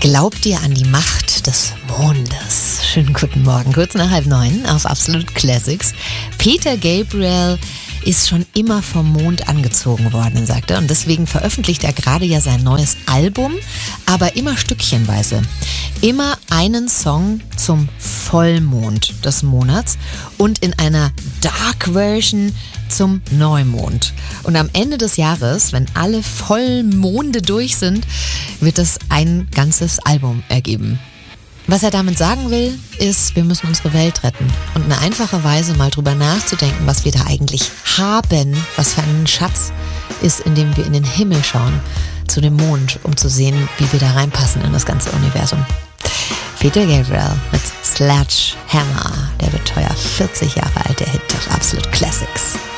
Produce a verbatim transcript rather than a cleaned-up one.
Glaubt ihr an die Macht des Mondes? Schönen guten Morgen, kurz nach halb neun auf Absolute Classics. Peter Gabriel ist schon immer vom Mond angezogen worden, sagt er. Und deswegen veröffentlicht er gerade ja sein neues Album, aber immer stückchenweise. Immer einen Song zum Vollmond des Monats und in einer Dark Version zum Neumond. Und am Ende des Jahres, wenn alle Vollmonde durch sind, wird es ein ganzes Album ergeben. Was er damit sagen will, ist, wir müssen unsere Welt retten. Und eine einfache Weise, mal drüber nachzudenken, was wir da eigentlich haben, was für ein Schatz ist, indem wir in den Himmel schauen, zu dem Mond, um zu sehen, wie wir da reinpassen in das ganze Universum. Peter Gabriel mit Sledgehammer, der wird teuer, vierzig Jahre alt, der Hit auf Absolute Classics.